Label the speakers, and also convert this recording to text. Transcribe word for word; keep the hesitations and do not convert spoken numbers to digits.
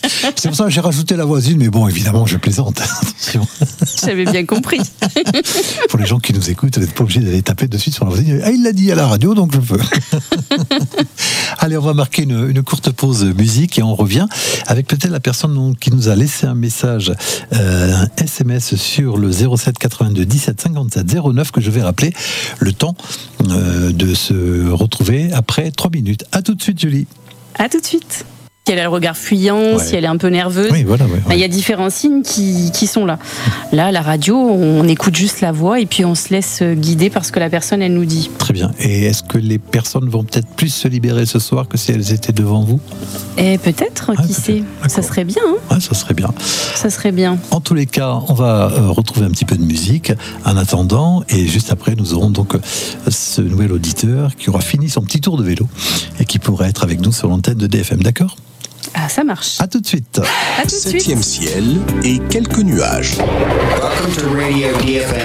Speaker 1: C'est pour ça que j'ai rajouté la voisine, mais bon, évidemment, je plaisante.
Speaker 2: J'avais bien compris.
Speaker 1: Pour les gens qui nous écoutent, vous n'êtes pas obligés d'aller taper de suite sur la voisine. Ah, il l'a dit à la radio, donc je peux. Allez, on va marquer une, une courte pause musique et on revient avec peut-être la personne qui nous a laissé un message, euh, un S M S sur le zéro sept quatre-vingt-deux dix-sept cinquante-sept zéro neuf que je vais rappeler, le temps euh, de se retrouver après trois minutes. À tout de suite, Julie.
Speaker 2: À tout de suite. Si elle a le regard fuyant, ouais. si elle est un peu nerveuse,
Speaker 1: oui, voilà, ouais, ouais.
Speaker 2: Ben, y a différents signes qui, qui sont là. Là, la radio, on écoute juste la voix et puis on se laisse guider par ce que la personne, elle nous dit.
Speaker 1: Très bien. Et est-ce que les personnes vont peut-être plus se libérer ce soir que si elles étaient devant vous ?
Speaker 2: Et peut-être, ah, qui peut-être. sait. D'accord. Ça serait bien. Hein
Speaker 1: ouais, ça serait bien.
Speaker 2: Ça serait bien.
Speaker 1: En tous les cas, on va euh, retrouver un petit peu de musique en attendant. Et juste après, nous aurons donc euh, ce nouvel auditeur qui aura fini son petit tour de vélo et qui pourra être avec nous sur l'antenne de D F M. D'accord ?
Speaker 2: Ah, ça marche.
Speaker 1: À tout de suite.
Speaker 2: À tout de suite.
Speaker 3: Septième ciel et quelques nuages.
Speaker 4: Welcome to Radio D F M.